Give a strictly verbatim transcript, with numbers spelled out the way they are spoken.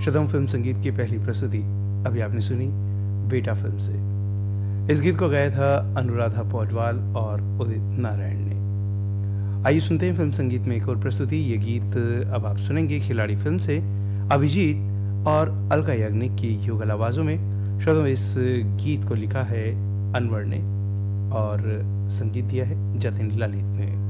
श्रोताओं, फिल्म संगीत की पहली प्रस्तुति अभी आपने सुनी बेटा फिल्म से। इस गीत को गाया था अनुराधा पौडवाल और उदित नारायण ने। आइए सुनते हैं फिल्म संगीत में एक और प्रस्तुति। ये गीत अब आप सुनेंगे खिलाड़ी फिल्म से, अभिजीत और अलका याग्निक की युगल आवाज़ों में। श्रोताओं, इस गीत को लिखा है अनवर ने और संगीत दिया है जतिन ललित ने।